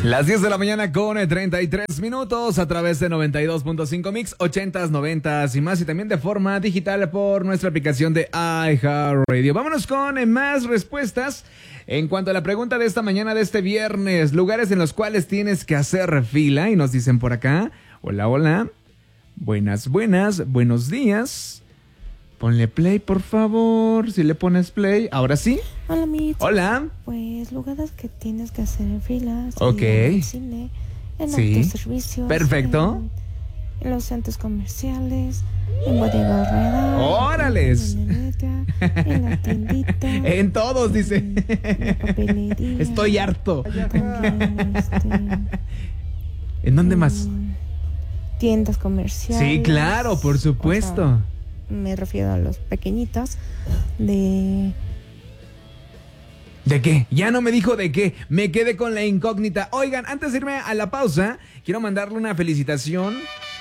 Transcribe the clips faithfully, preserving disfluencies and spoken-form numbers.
Las diez de la mañana con treinta y tres minutos a través de noventa y dos punto cinco Mix, ochentas, noventas y más, y también de forma digital por nuestra aplicación de iHeartRadio. Vámonos con más respuestas en cuanto a la pregunta de esta mañana, de este viernes: lugares en los cuales tienes que hacer fila. Y nos dicen por acá: hola, hola, buenas, buenas, buenos días. Ponle play, por favor. Si le pones play, ahora sí. Hola, Mitch. Hola. Pues lugares que tienes que hacer en filas. Ok. En el cine, en Sí. autoservicios. Perfecto. En, en los centros comerciales, en Bodega Herrera. ¡Órales! En la Veneta, en la tiendita. En todos, dice. En la papelería. Estoy harto. También, este, ¿En dónde más? en tiendas comerciales. Sí, claro, por supuesto. O sea, me refiero a los pequeñitos de... ¿De qué? Ya no me dijo de qué. Me quedé con la incógnita. Oigan, antes de irme a la pausa, quiero mandarle una felicitación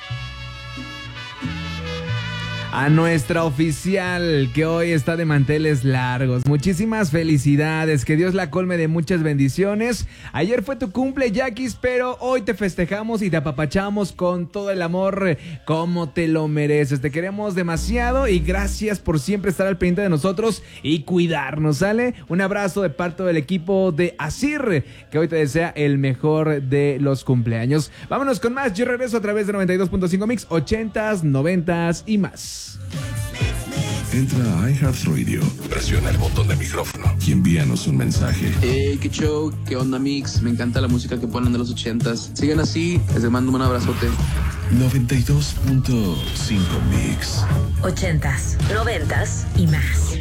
a nuestra oficial, que hoy está de manteles largos. Muchísimas felicidades, que Dios la colme de muchas bendiciones. Ayer fue tu cumple, Yaquis, pero hoy te festejamos y te apapachamos con todo el amor como te lo mereces. Te queremos demasiado y gracias por siempre estar al pendiente de nosotros y cuidarnos, ¿sale? Un abrazo de parte del equipo de Asir, que hoy te desea el mejor de los cumpleaños. Vámonos con más. Yo regreso a través de noventa y dos punto cinco Mix, ochentas, noventas y más. Entra a iHeartRadio, presiona el botón de micrófono y envíanos un mensaje. Hey, qué show, qué onda, Mix. Me encanta la música que ponen de los ochentas. Sigan así, les mando un abrazote. noventa y dos punto cinco Mix. Ochentas, noventas y más.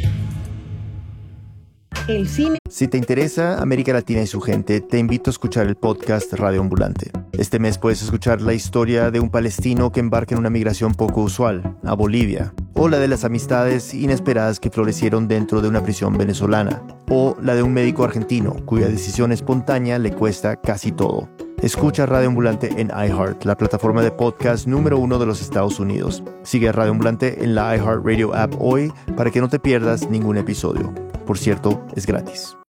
El cine. Si te interesa América Latina y su gente, te invito a escuchar el podcast Radio Ambulante. Este mes puedes escuchar la historia de un palestino que embarca en una migración poco usual, a Bolivia, o la de las amistades inesperadas que florecieron dentro de una prisión venezolana, o la de un médico argentino cuya decisión espontánea le cuesta casi todo. Escucha Radio Ambulante en iHeart, la plataforma de podcast número uno de los Estados Unidos. Sigue a Radio Ambulante en la iHeartRadio app hoy para que no te pierdas ningún episodio. Por cierto, es gratis.